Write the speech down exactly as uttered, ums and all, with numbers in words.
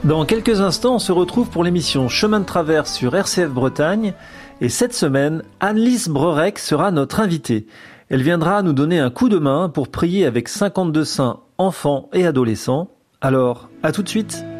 Dans quelques instants, on se retrouve pour l'émission Chemin de Traverse sur R C F Bretagne. Et cette semaine, Anne-Lise Breuerec sera notre invitée. Elle viendra nous donner un coup de main pour prier avec cinquante-deux saints enfants et adolescents. Alors, à tout de suite.